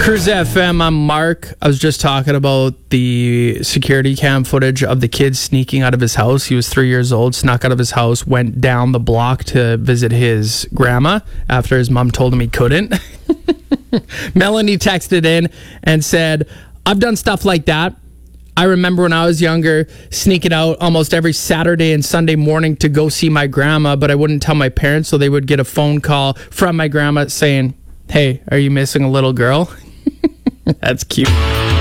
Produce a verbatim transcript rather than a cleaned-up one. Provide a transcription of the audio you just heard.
Cruise F M, I'm Mark. I was just talking about the security cam footage of the kid sneaking out of his house. He was three years old, snuck out of his house, went down the block to visit his grandma after his mom told him he couldn't. Melanie texted in and said, I've done stuff like that. I remember when I was younger, sneaking out almost every Saturday and Sunday morning to go see my grandma, but I wouldn't tell my parents, so they would get a phone call from my grandma saying, hey, are you missing a little girl? That's cute.